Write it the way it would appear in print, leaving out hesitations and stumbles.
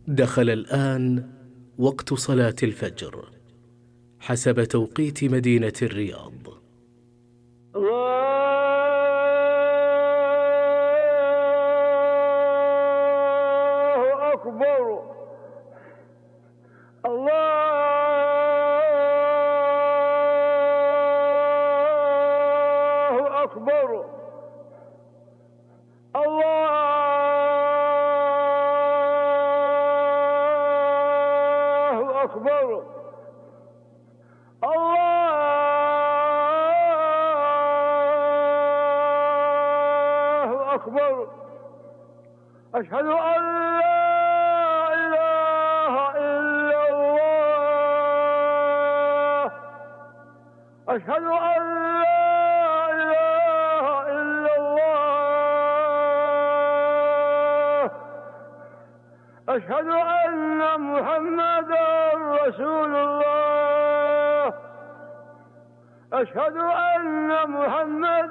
دخل الآن وقت صلاة الفجر حسب توقيت مدينة الرياض. الله أكبر. الله أكبر. الله أكبر. الله أكبر. أشهد أن لا إله إلا الله. أشهد أن لا إله إلا الله. أشهد أن محمدا رسول الله. أشهد أن محمدا